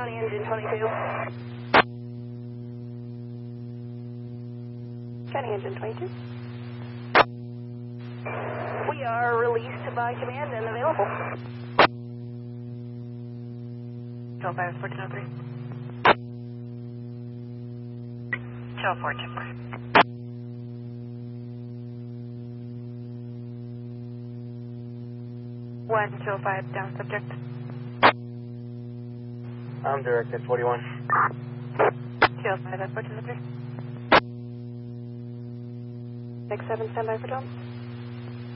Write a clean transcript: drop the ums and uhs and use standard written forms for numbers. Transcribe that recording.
County engine 22. County engine 22. We are released by command and available. 12-5, 1403. 12-4, check 4. One, 205, down subject. I'm direct at 41. 205, 1403. 67, stand by for Tom.